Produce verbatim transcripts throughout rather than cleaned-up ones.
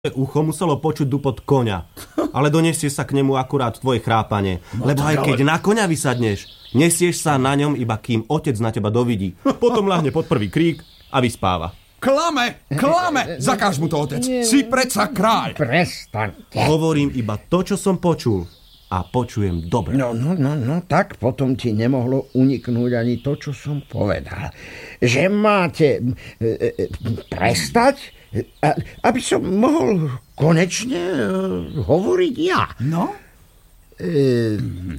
ucho muselo počuť dupot koňa, ale donesie sa k nemu akurát tvoje chrápanie, no, lebo aj keď ale... na koňa vysadneš, nesieš sa na ňom iba kým otec na teba dovidí. Potom ľahne pod prvý krík a vyspáva. Klame, klame, zakáž mu to, otec, si predsa kráľ. Prestaňte. Hovorím iba to, čo som počul a počujem dobre. No, no, no, no, tak potom ti nemohlo uniknúť ani to, čo som povedal. Že máte e, e, prestať, A, aby som mohol konečne uh, hovoriť ja. No? E,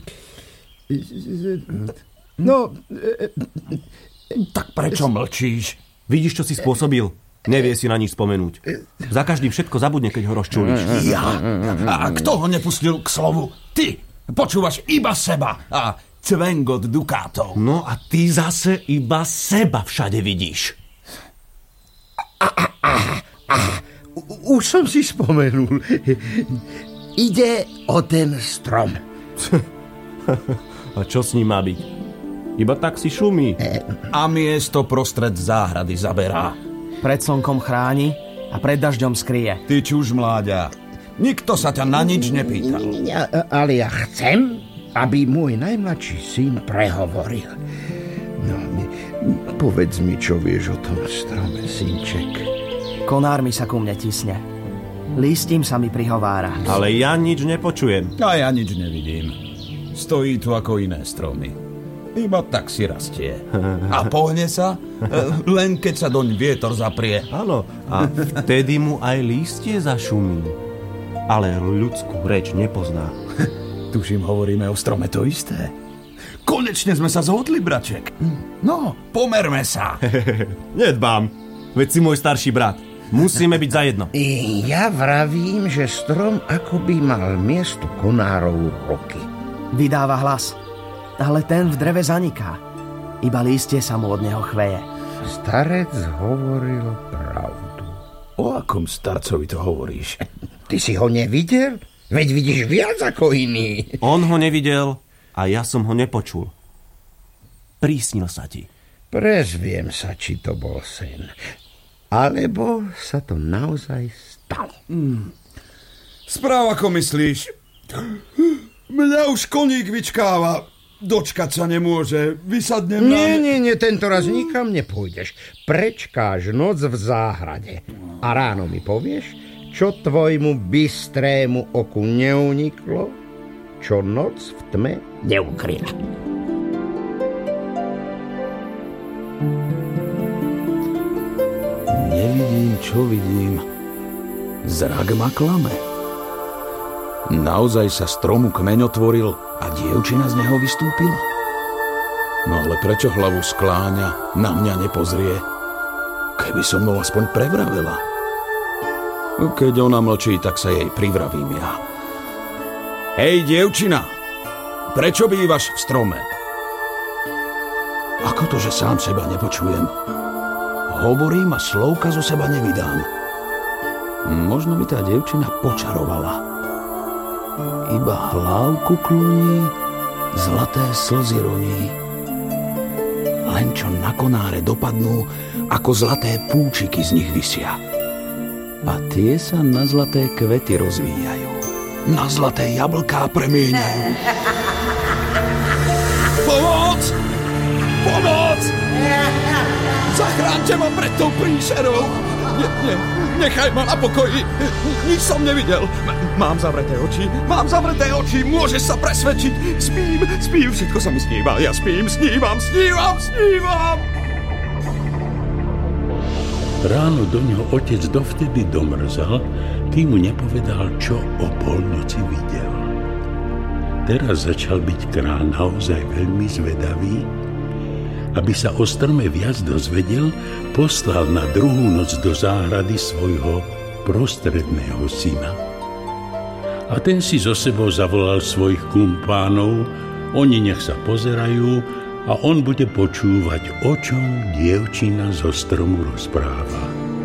no... E, tak prečo mlčíš? Vidíš, čo si spôsobil? Nevie si na nič spomenúť. Za každým všetko zabudne, keď ho rozčulíš. Ja? A kto ho nepustil k slovu? Ty! Počúvaš iba seba a cvengot dukátov. No a ty zase iba seba všade vidíš. Už som si spomenul. Ide o ten strom. A čo s ním má byť? Iba tak si šumí. A miesto prostred záhrady zaberá. Pred slnkom chráni a pred dažďom skrie. Ty čuž, mláďa. Nikto sa ťa na nič nepýtal. Ja, ale ja chcem, aby môj najmladší syn prehovoril. No, povedz mi, čo vieš o tom strome, synček. Konár mi sa ku mne tisne. Listím sa mi prihovára. Ale ja nič nepočujem. A ja nič nevidím. Stojí tu ako iné stromy. Iba tak si rastie. A pohne sa, len keď sa doň vietor zaprie. Áno, a vtedy mu aj lístie zašumí. Ale ľudskú reč nepozná. Tuším, hovoríme o strome to isté. Konečne sme sa zhodli, braček. No, pomerme sa. Nedbám. Veď si môj starší brat. Musíme byť zajedno. Ja vravím, že strom akoby mal miesto konárov roky. Vydáva hlas, ale ten v dreve zaniká. Iba lístie sa mu od neho chveje. Starec hovoril pravdu. O akom starcovi to hovoríš? Ty si ho nevidel? Veď vidíš viac ako iný. On ho nevidel a ja som ho nepočul. Prísnil sa ti. Prezviem sa, či to bol sen. Alebo sa to naozaj stalo. Hmm. Správ, ako myslíš? Mňa už koník vyčkáva. Dočkať sa nemôže. Vysadnem na... Nie, nie, nie, tento raz nikam nepôjdeš. Prečkáš noc v záhrade. A ráno mi povieš, čo tvojmu bystrému oku neuniklo, čo noc v tme neukryla. Nevidím, čo vidím. Zrak ma klame. Naozaj sa stromu kmeň otvoril a dievčina z neho vystúpila? No ale prečo hlavu skláňa, na mňa nepozrie? Keby som mnou aspoň prevravela. Keď ona mlčí, tak sa jej privravím ja. Hej, dievčina, prečo bývaš v strome? Ako to, že sám seba nepočujem? Hovorím a slovka zo seba nevydám. Možno mi tá dievčina počarovala. Iba hlávku kloní, zlaté slzy roní. Len čo na konáre dopadnú, ako zlaté púčiky z nich visia. A tie sa na zlaté kvety rozvíjajú. Na zlaté jablká premieňajú. Pomoc! Pomoc! Zachránte ma pred tou príšerou! Nie, nie, nechaj ma na pokoji! Nič som nevidel! Mám zavreté oči, mám zavreté oči, môžeš sa presvedčiť! Spím, spím, všetko sa mi sníva, ja spím, snívam, snívam, snívam! Ráno do ňoho otec dovtedy domrzal, kým mu nepovedal, čo o polnoci videl. Teraz začal byť kráľ naozaj veľmi zvedavý. Aby sa o strome viac dozvedel, poslal na druhú noc do záhrady svojho prostredného syna. A ten si so sebou zavolal svojich kumpánov, oni nech sa pozerajú a on bude počúvať, o čom dievčina zo stromu rozpráva.